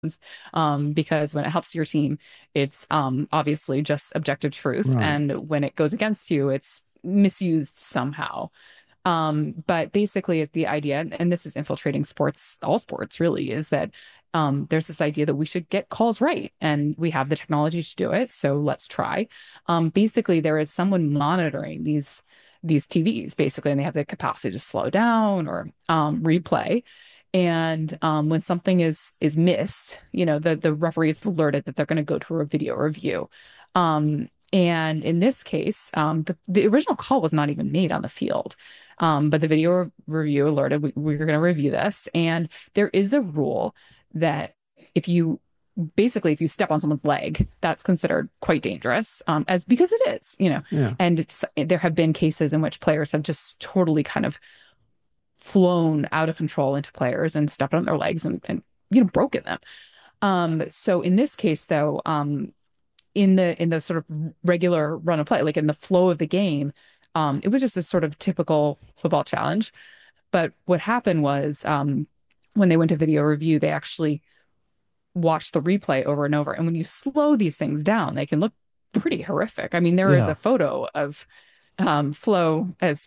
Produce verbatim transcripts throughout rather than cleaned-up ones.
um, because when it helps your team, it's um, obviously just objective truth. Right. And when it goes against you, it's misused somehow. Um, but basically, the idea, and this is infiltrating sports, all sports really, is that um, there's this idea that we should get calls right, and we have the technology to do it. So let's try. Um, basically, there is someone monitoring these these T Vs, basically, and they have the capacity to slow down or um, replay. And um, when something is is missed, you know, the the referee is alerted that they're going to go to a video review. Um, and in this case, um, the, the original call was not even made on the field. Um, but the video review alerted we, we're going to review this. And there is a rule that if you basically if you step on someone's leg, that's considered quite dangerous, um, as because it is, you know. Yeah. And it's, there have been cases in which players have just totally kind of flown out of control into players and stepped on their legs and, and you know broken them. Um, so in this case, though, um, in the in the sort of regular run of play, like in the flow of the game, um, it was just a sort of typical football challenge. But what happened was, um, when they went to video review, they actually watched the replay over and over. And when you slow these things down, they can look pretty horrific. I mean, there is Yeah. a photo of um, Flo, as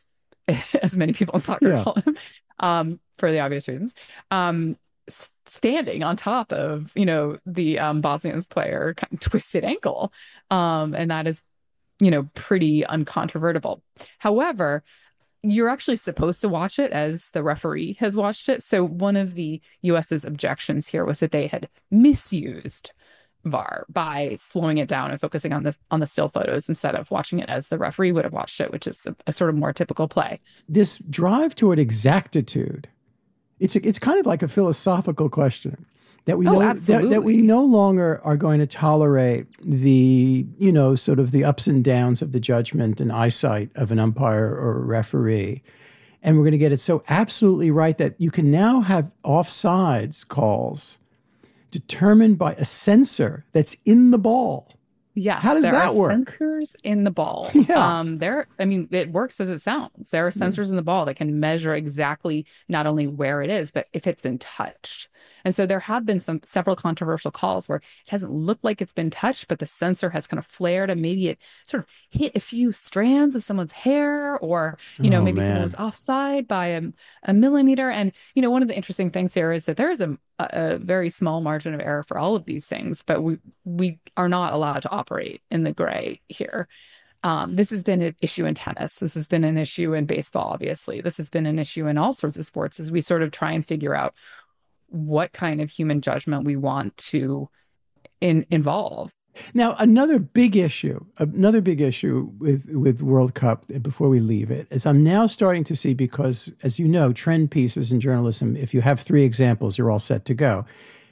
as many people in soccer Yeah. call him, um, for the obvious reasons, um, s- standing on top of, you know, the um, Bosnians player kind of twisted ankle. Um, and that is, you know, pretty uncontrovertible. However, you're actually supposed to watch it as the referee has watched it. So one of the US's objections here was that they had misused V A R by slowing it down and focusing on the on the still photos instead of watching it as the referee would have watched it, which is a, a sort of more typical play. This drive toward exactitude, it's a, it's kind of like a philosophical question that we Oh, know that, that we absolutely. no longer are going to tolerate the, you know, sort of the ups and downs of the judgment and eyesight of an umpire or a referee. And we're going to get it so absolutely right that you can now have offsides calls determined by a sensor that's in the ball. How Yes, does there are that work? sensors in the ball. Yeah. Um, there, I mean, it works as it sounds. There are Yeah. sensors in the ball that can measure exactly not only where it is, but if it's been touched. And so there have been some several controversial calls where it hasn't looked like it's been touched, but the sensor has kind of flared and maybe it sort of hit a few strands of someone's hair, or, you know, Oh, maybe someone was man. offside by a, a millimeter. And, you know, one of the interesting things here is that there is a, a very small margin of error for all of these things, but we we are not allowed to operate in the gray here. Um, this has been an issue in tennis. This has been an issue in baseball, obviously. This has been an issue in all sorts of sports as we sort of try and figure out what kind of human judgment we want to in, involve. Now, another big issue, another big issue with with World Cup before we leave it is I'm now starting to see, because as you know, trend pieces in journalism, if you have three examples, you're all set to go.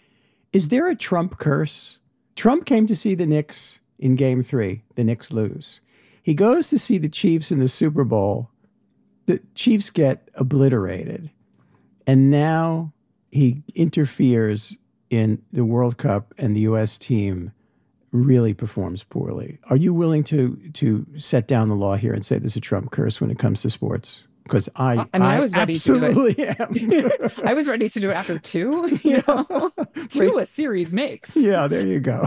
Is there a Trump curse? Trump came to see the Knicks in game three. The Knicks lose. He goes to see the Chiefs in the Super Bowl. The Chiefs get obliterated. And now he interferes in the World Cup and the U S team really performs poorly. Are you willing to to set down the law here and say there's a Trump curse when it comes to sports? Because I I mean, I I was ready to do absolutely it. am. I was ready to do it after two, you Yeah. know, Wait. two a series makes. Yeah, there you go.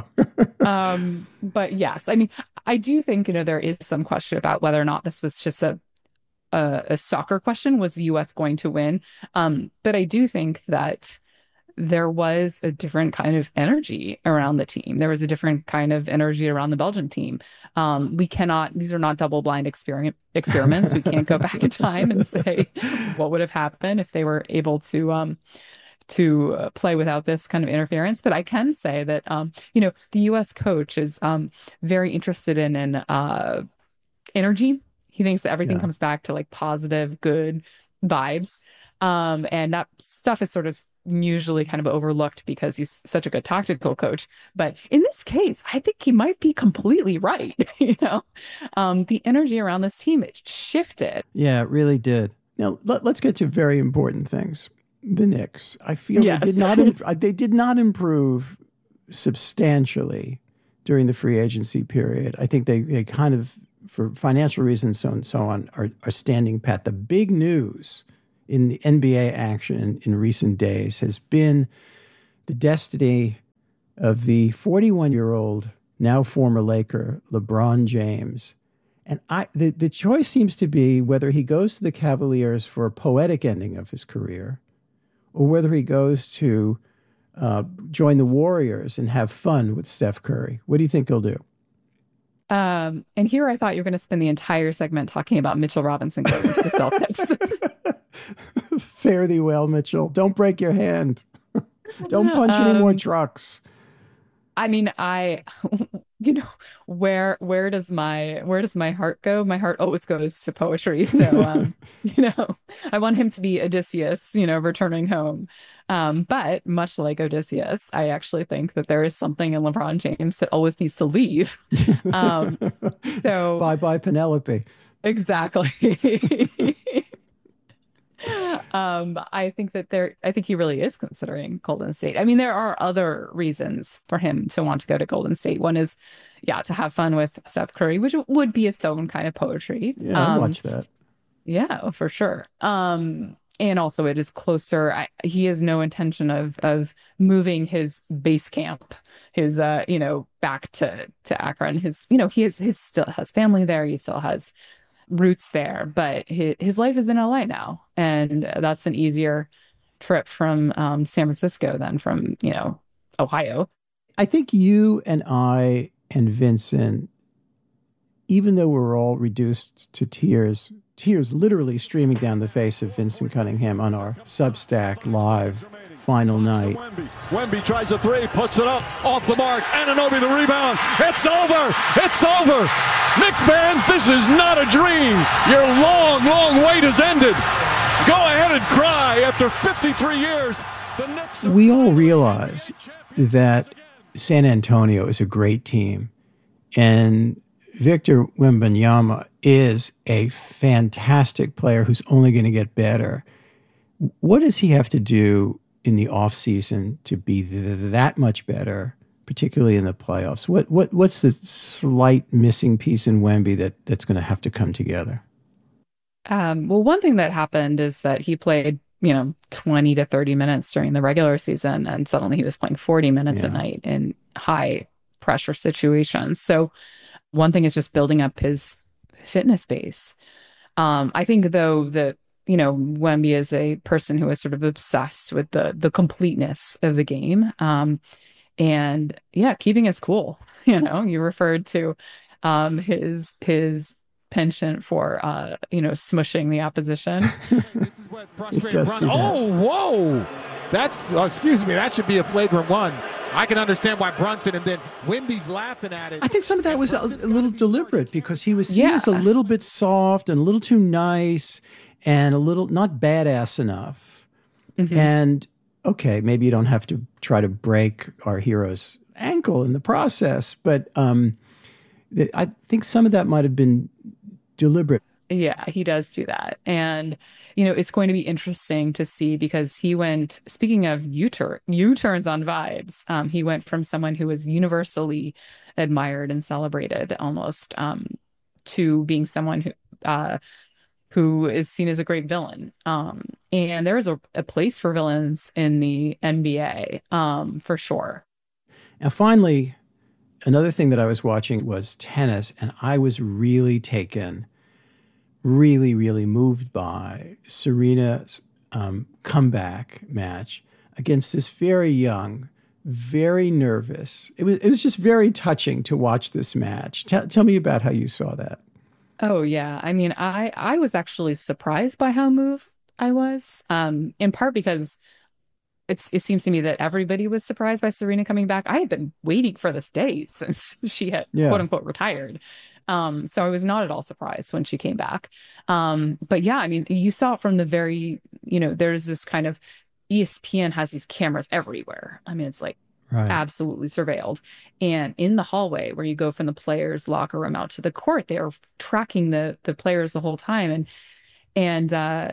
Um, but yes, I mean, I do think, you know, there is some question about whether or not this was just a a, a soccer question. Was the U S going to win? Um, but I do think that there was a different kind of energy around the team. There was a different kind of energy around the Belgian team. Um, we cannot, these are not double blind experiment, experiments. We can't go back in time and say what would have happened if they were able to um, to uh, play without this kind of interference. But I can say that, um, you know, the U S coach is um, very interested in, in uh, energy. He thinks that everything Yeah. comes back to like positive, good vibes. Um, and that stuff is sort of usually kind of overlooked because he's such a good tactical coach. But in this case, I think he might be completely right. You know, um, the energy around this team, it shifted. Yeah, it really did. Now let, us get to very important things. The Knicks. I feel they did Yes. not imp- they did not improve substantially during the free agency period. I think they they kind of, for financial reasons, so and so on, are, are standing pat. The big news in the N B A action in, in recent days has been the destiny of the forty-one year old, now former Laker, LeBron James. And I, the, the choice seems to be whether he goes to the Cavaliers for a poetic ending of his career or whether he goes to uh, join the Warriors and have fun with Steph Curry. What do you think he'll do? Um, and here I thought you were going to spend the entire segment talking about Mitchell Robinson going to the Celtics. Fare thee well, Mitchell. Don't break your hand. Don't punch any more Um, trucks. I mean, I, you know, where where does my where does my heart go? My heart always goes to poetry. So, um, you know, I want him to be Odysseus, you know, returning home. Um, but much like Odysseus, I actually think that there is something in LeBron James that always needs to leave. Um, so Bye bye, Penelope. exactly. Um, I think that there, I think he really is considering Golden State. I mean, there are other reasons for him to want to go to Golden State. One is, yeah, to have fun with Steph Curry, which would be its own kind of poetry. Yeah, I'd Um, watch that. yeah, for sure. Um, and also it is closer. I, he has no intention of of moving his base camp, his uh, you know, back to to Akron. His, you know, he is his still has family there. He still has roots there, but his, his life is in L A now, and that's an easier trip from um, San Francisco than from, you know, Ohio. I think you and I and Vincent, even though we're all reduced to tears, tears literally streaming down the face of Vincent Cunningham on our Substack live final night. Wemby. Wemby tries a three, puts it up, off the mark. Anunoby the rebound. It's over. It's over. Knick fans, this is not a dream. Your long, long wait has ended. Go ahead and cry after fifty-three years. The Knicks we all realize that San Antonio is a great team, and Victor Wembanyama is a fantastic player who's only going to get better. What does he have to do in the offseason to be th- that much better, particularly in the playoffs? What what what's the slight missing piece in Wemby that that's going to have to come together? Um, well, one thing that happened is that he played, you know, twenty to thirty minutes during the regular season, and suddenly he was playing forty minutes a Yeah. night in high pressure situations. So one thing is just building up his fitness base. Um, I think though that, you know, Wemby is a person who is sort of obsessed with the the completeness of the game. Um, and yeah, keeping us cool. You know, you referred to um his his penchant for uh, you know, smushing the opposition. This is what It frustrated does Brun- do that. Oh, whoa. That's, uh, excuse me, that should be a flagrant one. I can understand why Brunson and then Wimby's laughing at it. I think some of that was a, a Brunson's little gotta be deliberate smart. because he was seen Yeah. as a little bit soft and a little too nice and a little not badass enough. Mhm. And okay, maybe you don't have to try to break our hero's ankle in the process, but um, th- I think some of that might have been deliberate. Yeah, he does do that. And, you know, it's going to be interesting to see because he went, speaking of U-turn, U-turns on vibes, um, he went from someone who was universally admired and celebrated almost um, to being someone who uh, who is seen as a great villain. Um, and there is a, a place for villains in the N B A, um, for sure. And finally, another thing that I was watching was tennis, and I was really taken, really, really moved by Serena's um, comeback match against this very young, very nervous. It was it was just very touching to watch this match. Tell tell me about how you saw that. Oh yeah. I mean, I I was actually surprised by how moved I was. Um, in part because it's it seems to me that everybody was surprised by Serena coming back. I had been waiting for this day since she had quote Yeah, unquote retired. Um, so I was not at all surprised when she came back. Um, but yeah, I mean, you saw it from the very, you know, there's this kind of E S P N has these cameras everywhere. I mean, it's like right. absolutely surveilled. And in the hallway where you go from the players' locker room out to the court, they are tracking the the players the whole time. And and uh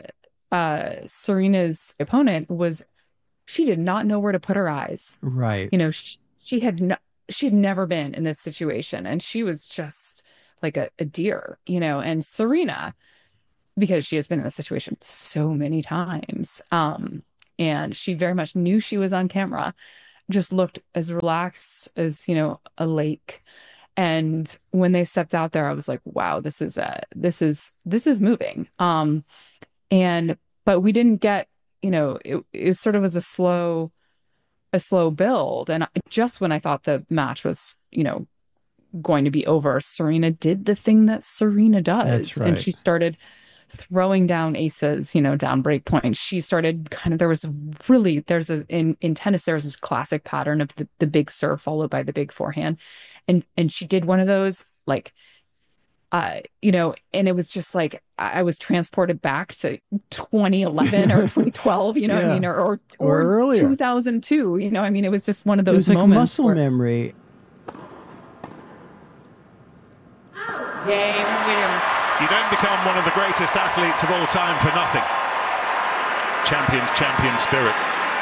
uh Serena's opponent was she did not know where to put her eyes. Right. You know, she, she had no, she had never been in this situation, and she was just like a, a deer, you know. And Serena, because she has been in this situation so many times, um, and she very much knew she was on camera. just looked as relaxed as, you know, a lake. And when they stepped out there, I was like, wow, this is uh this is this is moving. Um, and but we didn't get, you know, it, it sort of was a slow, a slow build. And just when I thought the match was, you know, going to be over, Serena did the thing that Serena does. That's right. And she started throwing down aces, you know, down break points. She started kind of, there was really, there's a, in, in tennis, there's this classic pattern of the, the big serve followed by the big forehand. And, and she did one of those, like, uh, you know, and it was just like, I was transported back to twenty eleven or twenty twelve, you know yeah. what I mean? Or, or, or, or earlier. two thousand two, you know, I mean, it was just one of those it was like moments. Muscle where, memory. Game Williams. You don't become one of the greatest athletes of all time for nothing. Champion's champion spirit.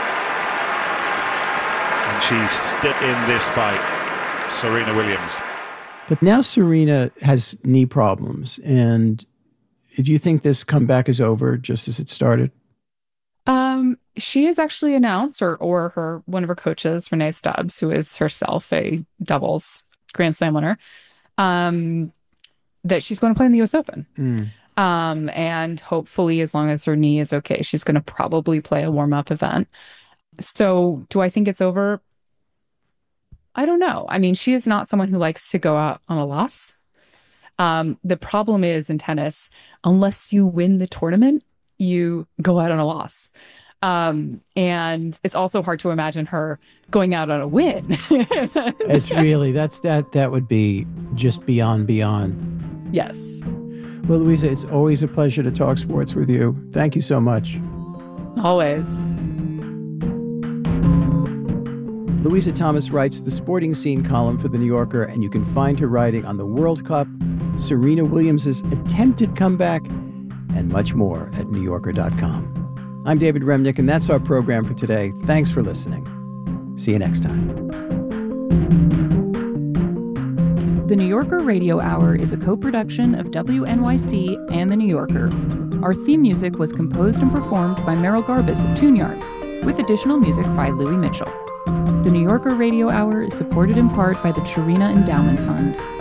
And she's stood in this fight, Serena Williams. But now Serena has knee problems. And do you think this comeback is over just as it started? Um, she has actually announced, or or her one of her coaches, Renee Stubbs, who is herself a doubles Grand Slam winner, um, that she's going to play in the U S Open. Mm. Um, and hopefully, as long as her knee is okay, she's going to probably play a warm-up event. So do I think it's over? I don't know. I mean, she is not someone who likes to go out on a loss. Um, the problem is in tennis, unless you win the tournament, you go out on a loss. Um, and it's also hard to imagine her going out on a win. It's really, that's that, that would be just beyond, beyond. Yes. Well, Louisa, it's always a pleasure to talk sports with you. Thank you so much. Always. Louisa Thomas writes the sporting scene column for The New Yorker, and you can find her writing on the World Cup, Serena Williams' attempted comeback, and much more at new yorker dot com. I'm David Remnick, and that's our program for today. Thanks for listening. See you next time. The New Yorker Radio Hour is a co-production of W N Y C and The New Yorker. Our theme music was composed and performed by Merrill Garbus of Tune Yards, with additional music by Louis Mitchell. The New Yorker Radio Hour is supported in part by the Cherena Endowment Fund.